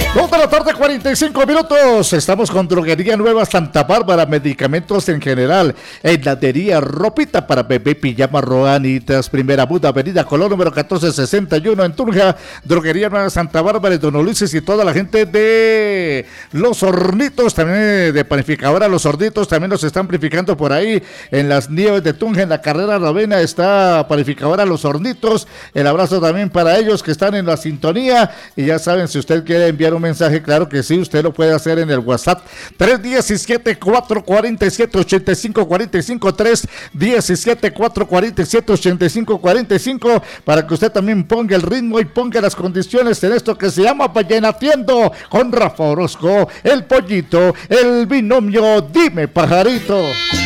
2 de la tarde, 45 minutos. Estamos con Droguería Nueva Santa Bárbara, medicamentos en general, heladería, ropita para bebé, pijama, roanitas, Primera Buda, Avenida Colón, número 1461 en Tunja. Droguería Nueva Santa Bárbara, Don Ulises y toda la gente de Los Hornitos, también de panificadora Los Hornitos, también nos están panificando por ahí en las nieves de Tunja, en la carrera novena está panificadora Los Hornitos. El abrazo también para ellos que están en la sintonía. Y ya saben, si usted quiere enviar un mensaje, claro que sí, usted lo puede hacer en el WhatsApp 317-447-8545, 317-447-8545, para que usted también ponga el ritmo y ponga las condiciones en esto que se llama Vallenatiendo con Rafa Orozco, el Pollito, el binomio Dime Pajarito.